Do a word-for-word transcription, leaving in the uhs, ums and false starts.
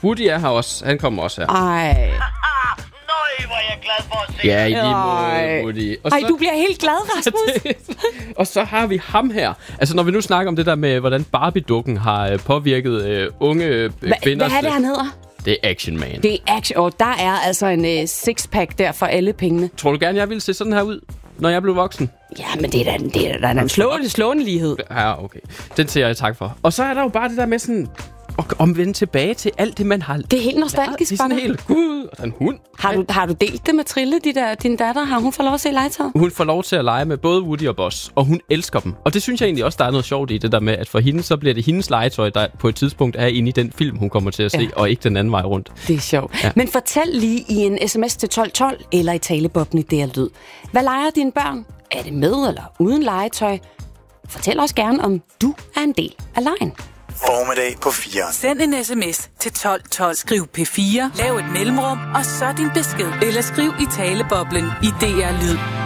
Woody er her også. Han kommer også her. Ej. Nøj, hvor er jeg glad for at se. Ja, i lige måde, Woody. Og Ej, så, du bliver helt glad, Rasmus. og så har vi ham her. Altså, når vi nu snakker om det der med, hvordan Barbie-dukken har øh, påvirket øh, unge øh, Hva, kvinder. Hvad er det, han hedder? Det er Action Man. Det er Action. Og der er altså en uh, sixpack der for alle pengene. Tror du gerne, jeg ville se sådan her ud, når jeg blev voksen? Ja, men det er da, det er da en slående, slående lighed. Ja, okay. Den siger jeg tak for. Og så er der jo bare det der med sådan at omvende tilbage til alt det, man har. Det er helt nostalgisk. Det er sådan helt, gud, og der er en hund. Har du, har du delt det med Trille, de der, din datter? Har hun fået lov at se legetøj? Hun får lov til at lege med både Woody og Buzz, og hun elsker dem. Og det synes jeg egentlig også, der er noget sjovt i det der med, at for hende, så bliver det hendes legetøj, der på et tidspunkt er inde i den film, hun kommer til at se, ja. Og ikke den anden vej rundt. Det er sjovt. Ja. Men fortæl lige i en sms til tolv tolv, eller i talebobben i D R Lyd. Hvad leger dine børn? Er det med eller uden legetøj? Fortæl os gerne, om du er en del af legen. Formiddag på fire. Send en sms til tolv tolv. Skriv P fire, lav et mellemrum, og så din besked. Eller skriv i taleboblen i D R Lyd.